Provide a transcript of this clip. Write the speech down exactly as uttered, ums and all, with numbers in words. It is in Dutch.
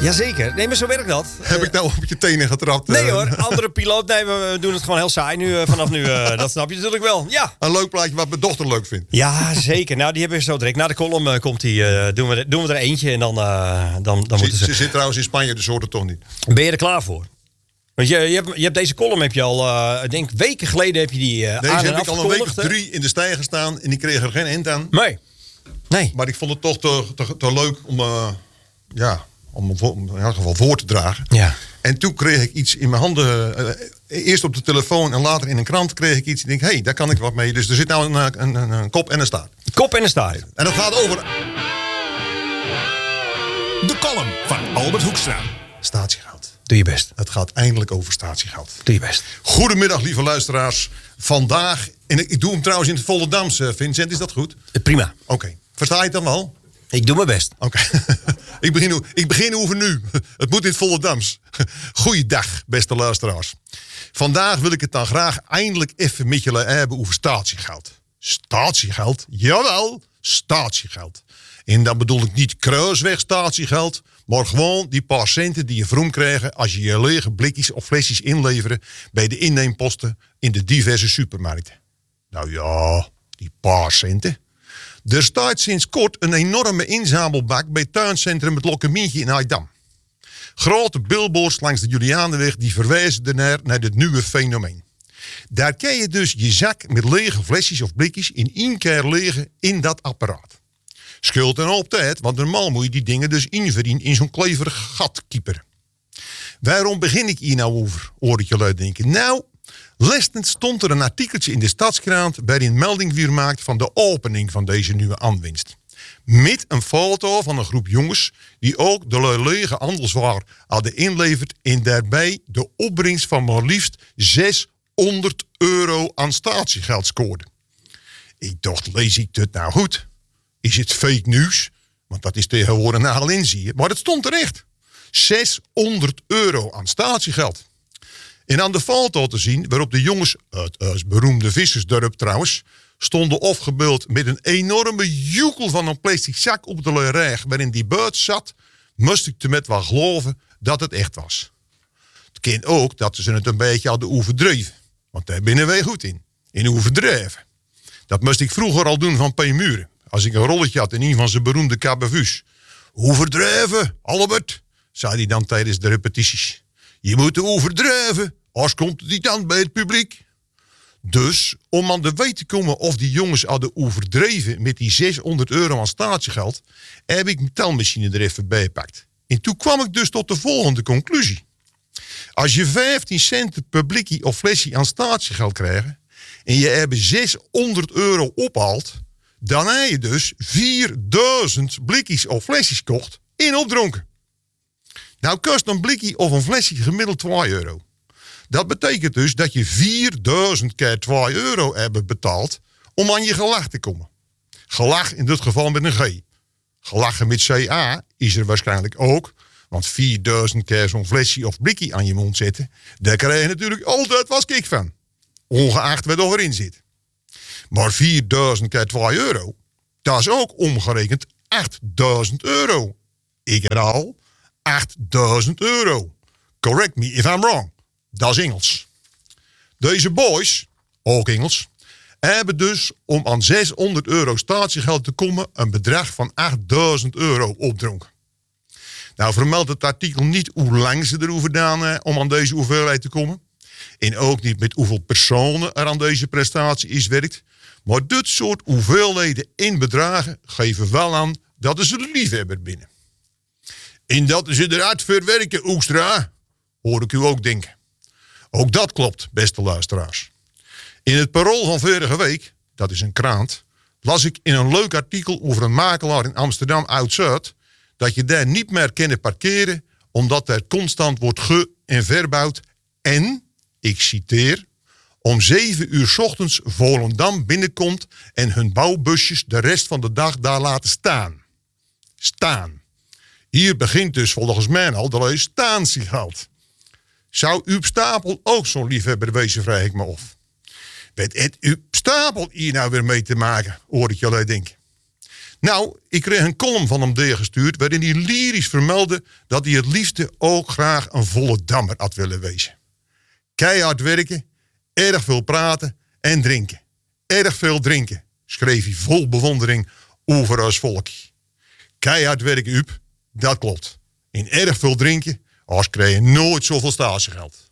Jazeker. Nee, maar zo werkt dat. Heb ik nou op je tenen getrapt? Nee hoor, andere piloot. Nee, we doen het gewoon heel saai nu, uh, vanaf nu. Uh, dat snap je natuurlijk wel. Ja. Een leuk plaatje wat mijn dochter leuk vindt. Ja, zeker. Nou, die hebben we zo direct. Na de column uh, komt die, uh, doen, we, doen we er eentje en dan, uh, dan, dan ze, moeten ze... Ze zit trouwens in Spanje, dus hoort het toch niet. Ben je er klaar voor? Want je, je, hebt, je hebt deze column, heb je al, uh, ik denk weken geleden heb je die uh, Deze aan en heb ik al een week of afgekondigd, hè? drie in de stijger gestaan en die kreeg er geen eind aan. Nee. Nee. Maar ik vond het toch te, te, te leuk om, uh, ja, om in elk geval voor te dragen. Ja. En toen kreeg ik iets in mijn handen. Uh, eerst op de telefoon en later in een krant kreeg ik iets. Ik denk, hé, hey, daar kan ik wat mee. Dus er zit nou een, een, een, een kop en een staart. Kop en een staart. En dat gaat over... De column van Albert Hoekstra. Statiegeld. Doe je best. Het gaat eindelijk over statiegeld. Doe je best. Goedemiddag, lieve luisteraars. Vandaag, en ik, ik doe hem trouwens in het Volendams, uh, Vincent, is dat goed? Prima. Oké. Okay. Versta je het dan wel? Ik doe mijn best. Oké. Okay. ik, begin, ik begin over nu. Het moet in het Volendams. Goeiedag, beste luisteraars. Vandaag wil ik het dan graag eindelijk even met jullie hebben over statiegeld. Statiegeld? Jawel, statiegeld. En dan bedoel ik niet kruisweg statiegeld, maar gewoon die paar centen die je vroom krijgt als je je lege blikjes of flesjes inleveren bij de inneemposten in de diverse supermarkten. Nou ja, die paar centen. Er staat sinds kort een enorme inzamelbak bij tuincentrum Het Lokkemientje in Aydam. Grote billboards langs de Julianenweg die verwijzen ernaar naar dit nieuwe fenomeen. Daar kan je dus je zak met lege flesjes of blikjes in één keer legen in dat apparaat. Schuld en op tijd, want normaal moet je die dingen dus inverdienen in zo'n kleverig gat kieperen. Waarom begin ik hier nou over, hoor ik jullie denken? Nou, lestend stond er een artikeltje in de Stadskrant waarin melding weer maakt van de opening van deze nieuwe aanwinst. Met een foto van een groep jongens die ook de lege handelswaar hadden inleverd en daarbij de opbrengst van maar liefst zeshonderd euro aan statiegeld scoorden. Ik dacht, lees ik dit nou goed? Is het fake nieuws? Want dat is tegenwoordig nogal in, zie je. Maar het stond terecht. zeshonderd euro aan statiegeld. En aan de foto te zien, waarop de jongens, het, het beroemde vissersdorp trouwens, stonden afgebeeld met een enorme joekel van een plastic zak op de leureg waarin die buit zat, moest ik te met wel geloven dat het echt was. Het kind ook dat ze het een beetje hadden overdreven. Want daar binnen wij goed in. In overdreven. Dat moest ik vroeger al doen van P. Muren. Als ik een rolletje had in een van zijn beroemde cabavu's. Overdreven, Albert, zei hij dan tijdens de repetities. Je moet overdreven, anders komt het niet aan bij het publiek. Dus, om aan de weet te komen of die jongens hadden overdreven met die zeshonderd euro aan statiegeld, heb ik mijn telmachine er even bij gepakt. En toen kwam ik dus tot de volgende conclusie. Als je vijftien cent per blikje of flesje aan statiegeld krijgt en je hebt zeshonderd euro ophaalt, dan heb je dus vierduizend blikjes of flesjes kocht en opdronken. Nou kost een blikje of een flesje gemiddeld twee euro. Dat betekent dus dat je vierduizend keer twee euro hebt betaald om aan je gelach te komen. Gelach in dit geval met een G. Gelachen met C A is er waarschijnlijk ook, want vierduizend keer zo'n flesje of blikje aan je mond zetten, daar krijg je natuurlijk altijd wat kick van. Ongeacht wat er erin zit. Maar vierduizend keer twee euro, dat is ook omgerekend achtduizend euro. Ik herhaal, achtduizend euro. Correct me if I'm wrong. Dat is Engels. Deze boys, ook Engels, hebben dus om aan zeshonderd euro statiegeld te komen een bedrag van achtduizend euro opdronken. Nou vermeldt het artikel niet hoe lang ze erover gedaan hebben om aan deze hoeveelheid te komen. En ook niet met hoeveel personen er aan deze prestatie is werkt. Maar dit soort hoeveelheden in bedragen geven wel aan dat ze de liefhebber binnen. En dat ze eruit verwerken, Oestra, hoor ik u ook denken. Ook dat klopt, beste luisteraars. In het Parool van vorige week, dat is een krant, las ik in een leuk artikel over een makelaar in Amsterdam Oud-Zuid dat je daar niet meer kan parkeren omdat er constant wordt ge- en verbouwd en, ik citeer, om zeven uur 's ochtends Volendam binnenkomt en hun bouwbusjes de rest van de dag daar laten staan. Staan. Hier begint dus volgens mij al de statiegeld. Zou Uub Stapel ook zo'n liefhebber wezen, vraag ik me af. Weet het Uub Stapel hier nou weer mee te maken, hoor ik jullie denken. Nou, ik kreeg een column van hem doorgestuurd waarin hij lyrisch vermeldde dat hij het liefste ook graag een volle dammer had willen wezen. Keihard werken, erg veel praten en drinken. Erg veel drinken, schreef hij vol bewondering over ons volk. Keihard werken, Uep, dat klopt. In erg veel drinken, als kreeg je nooit zoveel statiegeld.